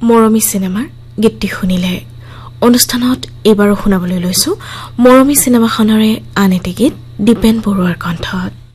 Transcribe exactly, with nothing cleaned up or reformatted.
মৰমী চিনেমাৰ গীতটি শুনিলে। অনুষ্ঠানত এইবাৰো শুনাবলৈ লৈছো মৰমী চিনেমাখনৰে আন এটি গীত দীপেন বৰুৱাৰ কণ্ঠত।